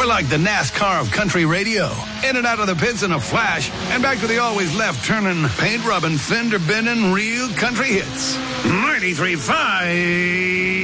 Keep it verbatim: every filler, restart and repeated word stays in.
like the NASCAR of country radio. In and out of the pits in a flash, and back to the always left-turning, paint-rubbing, fender-bending, real country hits. ninety-three point five